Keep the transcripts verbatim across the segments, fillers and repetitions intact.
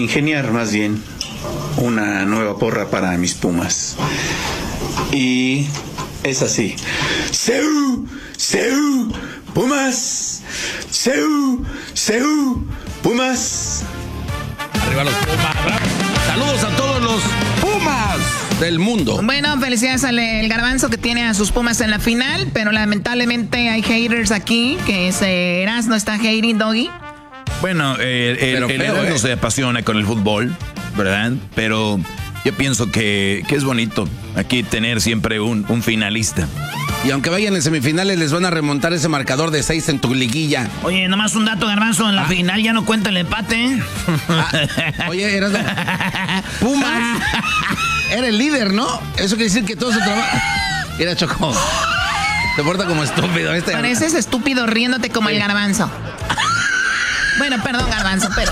ingeniar más bien una nueva porra para mis Pumas. Y es así. ¡Seu! ¡Seu! ¡Pumas! ¡Seu! ¡Seu! ¡Pumas! Arriba los Pumas, bravo. Saludos a todos los Pumas del mundo. Bueno, felicidades al el Garbanzo que tiene a sus Pumas en la final, pero lamentablemente hay haters aquí, que es eh, Erasmo está hating, Doggy. Bueno, eh, el, Pero el feo, Erasmo eh. se apasiona con el fútbol, ¿verdad? Pero yo pienso que, que es bonito aquí tener siempre un, un finalista. Y aunque vayan en semifinales, les van a remontar ese marcador de seis en tu liguilla. Oye, nomás un dato, Garbanzo, en la Ah. final ya no cuenta el empate. Ah, oye, eras Pumas era el líder, ¿no? Eso quiere decir que todo su trabajo. Era Choco. Te porta como estúpido. Este... Pareces estúpido riéndote como el Garbanzo. Bueno, perdón, Garbanzo, pero...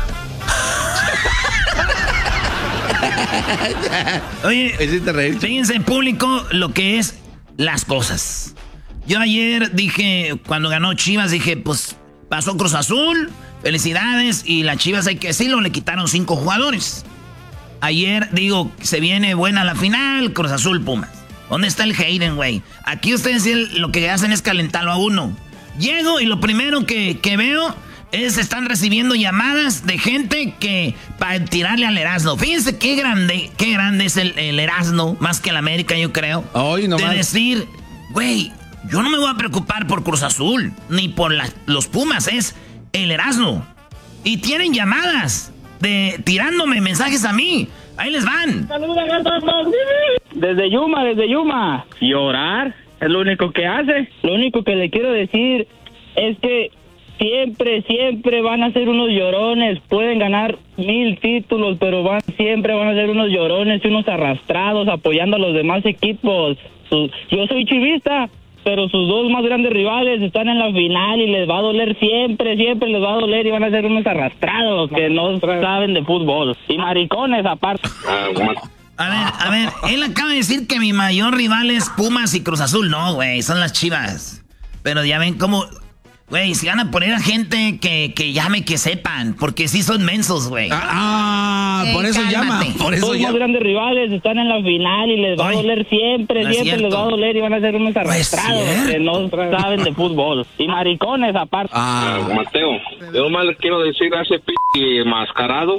Oye, Hiciste reír. fíjense, público, lo que es las cosas. Yo ayer dije, cuando ganó Chivas, dije, pues pasó Cruz Azul, felicidades, y las Chivas, hay que decirlo, le quitaron cinco jugadores. Ayer, digo, se viene buena la final, Cruz Azul, Pumas. ¿Dónde está el Hayden, güey? Aquí ustedes lo que hacen es calentarlo a uno. Llego y lo primero que, que veo es están recibiendo llamadas de gente que para tirarle al Erasmo. Fíjense qué grande, qué grande es el, el Erasmo, más que el América, yo creo. Hoy nomás. De decir, güey, yo no me voy a preocupar por Cruz Azul, ni por la, los Pumas, es el Erasmo. Y tienen llamadas de tirándome mensajes a mí. Ahí les van. Desde Yuma, desde Yuma. Llorar es lo único que hace. Lo único que le quiero decir es que siempre, siempre van a ser unos llorones. Pueden ganar mil títulos, pero van siempre van a ser unos llorones y unos arrastrados apoyando a los demás equipos. Sus, yo soy chivista, pero sus dos más grandes rivales están en la final y les va a doler siempre, siempre les va a doler y van a ser unos arrastrados que no saben de fútbol. Y maricones aparte. A ver, a ver, él acaba de decir que mi mayor rival es Pumas y Cruz Azul. No, güey, son las Chivas. Pero ya ven cómo... Güey, si van a poner a gente que, que llame, que sepan, porque sí son mensos, güey. Ah, Eh, por eso cálmate. llama. Por eso Los más llama. grandes rivales están en la final y les va Ay, a doler siempre, no es siempre les cierto. va a doler y van a ser unos es arrastrados cierto. que no saben de fútbol. Y maricones aparte. Ah, Mateo, yo nomás le quiero decir a ese p mascarado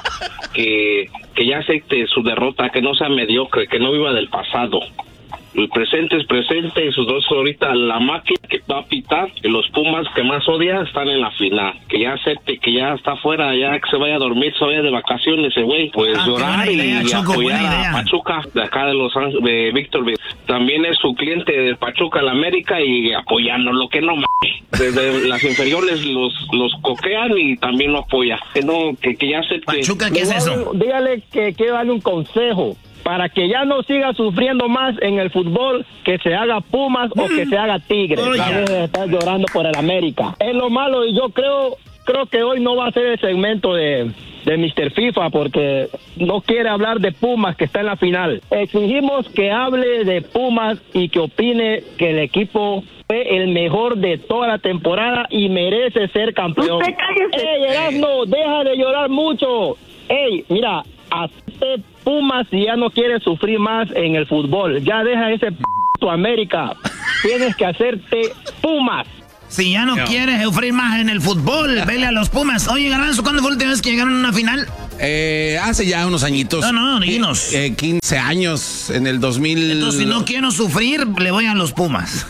que, que ya acepte su derrota, que no sea mediocre, que no viva del pasado. El presente es presente y sus dos ahorita la máquina que va a pitar y los Pumas que más odia están en la final. Que ya acepte que ya está fuera, ya que se vaya a dormir, se vaya de vacaciones ese güey. Pues Ah, qué llorar buena idea, y Choco, buena apoyar idea. a Pachuca de acá de Los Ángeles, de Víctor. También es su cliente del Pachuca al América y apoyando lo que no mames. Desde las inferiores los los coquean y también lo apoya. Que no, que, que ya acepte. Pachuca, ¿qué es eso? Dígale que quiero darle un consejo para que ya no siga sufriendo más en el fútbol, que se haga Pumas o que se haga Tigres. Oye. ¿Sabes? Estás llorando por el América. Es lo malo y yo creo creo que hoy no va a ser el segmento de, de mister FIFA porque no quiere hablar de Pumas que está en la final. Exigimos que hable de Pumas y que opine que el equipo fue el mejor de toda la temporada y merece ser campeón. Usted cállese. ¡Ey, Erasmo, deja de llorar mucho! ¡Ey, mira! Hazte Pumas si ya no quieres sufrir más en el fútbol. Ya deja ese p*** tu América. Tienes que hacerte Pumas. Si ya no, no. quieres sufrir más en el fútbol, vele a los Pumas. Oye, Garbanzo, ¿cuándo fue la última vez que llegaron a una final? eh, hace ya unos añitos. No, no, dinos. Eh, eh, quince años en el dos mil. Entonces, si no quiero sufrir, le voy a los Pumas.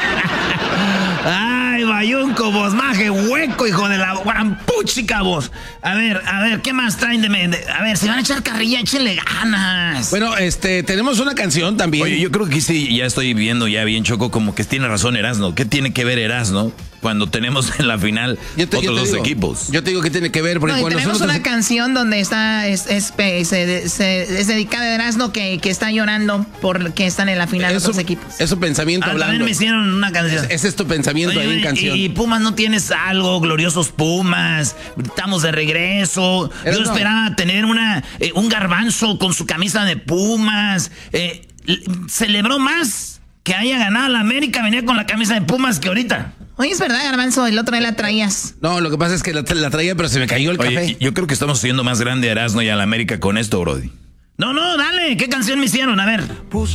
Ay, bayunco, vos, maje, hueco, hijo de la guampuchica, vos. A ver, a ver, ¿qué más traen de, de A ver, si van a echar carrilla, échenle ganas. Bueno, este, tenemos una canción también. Oye, yo creo que sí, ya estoy viendo ya bien, Choco, como que tiene razón Erasmo. ¿Qué tiene que ver Erasmo cuando tenemos en la final Yo te- yo otros te dos digo, equipos? Yo te digo que tiene que ver porque No, y cuando tenemos nosotros- una canción donde está es, es, es, se- se- es dedicada a Erasmo que, que está llorando porque están en la final es los su- equipos. es su pensamiento Ah, también hablando. me hicieron una canción. Ese es tu pensamiento Oye, ahí en y- canción. Y, Pumas no tienes algo, gloriosos Pumas, estamos de regreso. Pero Yo no. esperaba tener una eh, un Garbanzo con su camisa de Pumas. Eh, l- celebró más que haya ganado la América, venía con la camisa de Pumas que ahorita. Oye, es verdad, Garbanzo, el otro día la traías. No, lo que pasa es que la, la traía, pero se me cayó el Oye, café. yo creo que estamos haciendo más grande a Erasmo y a la América con esto, Brody. No, no, dale. ¿Qué canción me hicieron? A ver.